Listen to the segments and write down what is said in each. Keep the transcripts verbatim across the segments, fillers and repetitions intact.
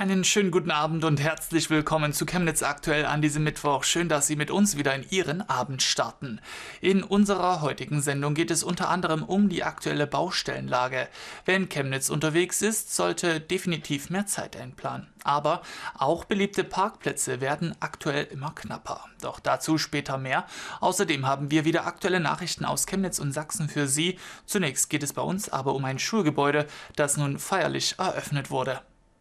Einen schönen guten Abend und herzlich willkommen zu Chemnitz aktuell an diesem Mittwoch. Schön, dass Sie mit uns wieder in Ihren Abend starten. In unserer heutigen Sendung geht es unter anderem um die aktuelle Baustellenlage. Wer in Chemnitz unterwegs ist, sollte definitiv mehr Zeit einplanen. Aber auch beliebte Parkplätze werden aktuell immer knapper. Doch dazu später mehr. Außerdem haben wir wieder aktuelle Nachrichten aus Chemnitz und Sachsen für Sie. Zunächst geht es bei uns aber um ein Schulgebäude, das nun feierlich eröffnet wurde.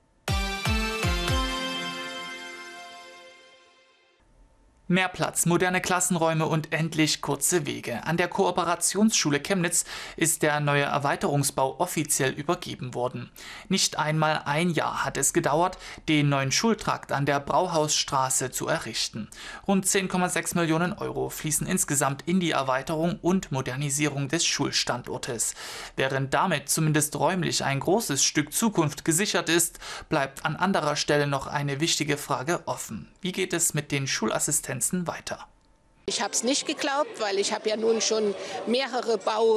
Mehr Platz, moderne Klassenräume und endlich kurze Wege. An der Kooperationsschule Chemnitz ist der neue Erweiterungsbau offiziell übergeben worden. Nicht einmal ein Jahr hat es gedauert, den neuen Schultrakt an der Brauhausstraße zu errichten. Rund zehn Komma sechs Millionen Euro fließen insgesamt in die Erweiterung und Modernisierung des Schulstandortes. Während damit zumindest räumlich ein großes Stück Zukunft gesichert ist, bleibt an anderer Stelle noch eine wichtige Frage offen. Wie geht es mit den Schulassistenten weiter? Ich habe es nicht geglaubt, weil ich habe ja nun schon mehrere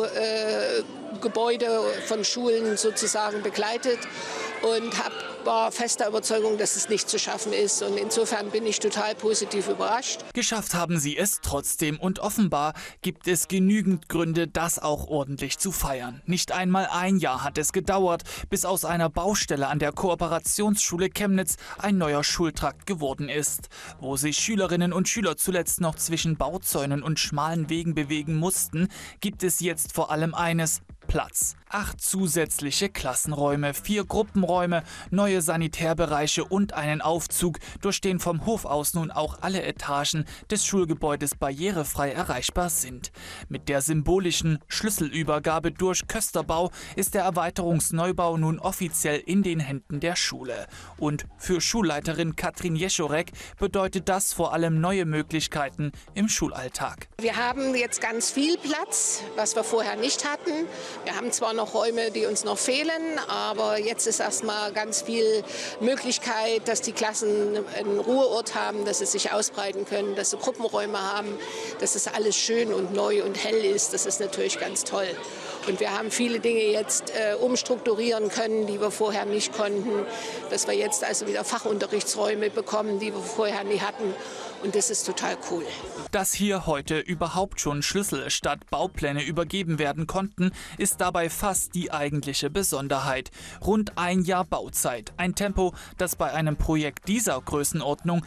Baugebäude äh, von Schulen sozusagen begleitet und hab, war fester Überzeugung, dass es nicht zu schaffen ist. Und insofern bin ich total positiv überrascht. Geschafft haben sie es trotzdem und offenbar gibt es genügend Gründe, das auch ordentlich zu feiern. Nicht einmal ein Jahr hat es gedauert, bis aus einer Baustelle an der Kooperationsschule Chemnitz ein neuer Schultrakt geworden ist. Wo sich Schülerinnen und Schüler zuletzt noch zwischen Bauzäunen und schmalen Wegen bewegen mussten, gibt es jetzt vor allem eines: Platz. Acht zusätzliche Klassenräume, vier Gruppenräume, neue Sanitärbereiche und einen Aufzug, durch den vom Hof aus nun auch alle Etagen des Schulgebäudes barrierefrei erreichbar sind. Mit der symbolischen Schlüsselübergabe durch Kösterbau ist der Erweiterungsneubau nun offiziell in den Händen der Schule. Und für Schulleiterin Katrin Jeschorek bedeutet das vor allem neue Möglichkeiten im Schulalltag. Wir haben jetzt ganz viel Platz, was wir vorher nicht hatten. Wir haben zwar noch Räume, die uns noch fehlen, aber jetzt ist erstmal ganz viel Möglichkeit, dass die Klassen einen Ruheort haben, dass sie sich ausbreiten können, dass sie Gruppenräume haben, dass es alles schön und neu und hell ist. Das ist natürlich ganz toll. Und wir haben viele Dinge jetzt äh, umstrukturieren können, die wir vorher nicht konnten. Dass wir jetzt also wieder Fachunterrichtsräume bekommen, die wir vorher nie hatten. Und das ist total cool. Dass hier heute überhaupt schon Schlüssel statt Baupläne übergeben werden konnten, ist dabei fast die eigentliche Besonderheit. Rund ein Jahr Bauzeit. Ein Tempo, das bei einem Projekt dieser Größenordnung